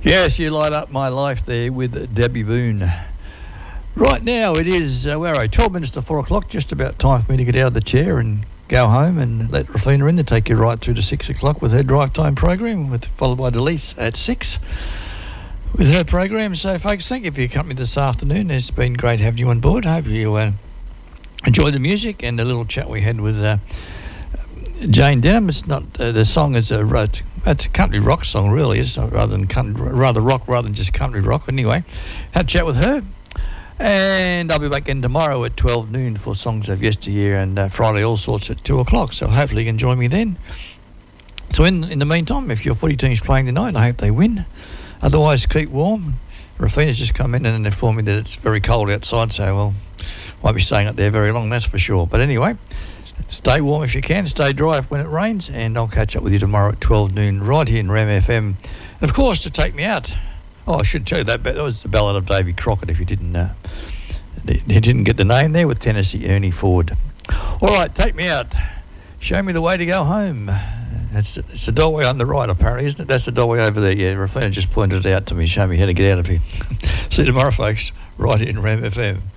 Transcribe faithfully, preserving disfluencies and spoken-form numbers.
Yes, you light up my life there with Debbie Boone. Right now it is, uh, where are we, twelve minutes to four o'clock, just about time for me to get out of the chair and go home and let Rafina in to take you right through to six o'clock with her drive time program, with, followed by Delise at six with her program. So, folks, thank you for your company this afternoon. It's been great having you on board. Hope you uh, enjoyed the music and the little chat we had with uh, Jane Denham. It's not uh, the song is a uh, it's a country rock song, really. It's not rather than country, rather rock rather than just country rock. Anyway, had a chat with her, and I'll be back in tomorrow at twelve noon for Songs of Yesteryear, and uh, Friday All Sorts at two o'clock. So hopefully you can join me then. So in in the meantime, if your footy team's playing tonight, I hope they win. Otherwise, keep warm. Rafina's just come in and informed me that it's very cold outside, so well, won't be staying up there very long, that's for sure. But anyway, stay warm if you can, stay dry when it rains, and I'll catch up with you tomorrow at twelve noon right here in Ram F M. And of course, to take me out, oh, I should tell you that, that was the Ballad of Davy Crockett, if you didn't uh, you didn't get the name there, with Tennessee Ernie Ford. All right, take me out. Show me the way to go home. That's it's the doorway on the right, apparently, isn't it? That's the doorway over there. Yeah, Rafina just pointed it out to me, show me how to get out of here. See you tomorrow, folks, right here in Ram F M.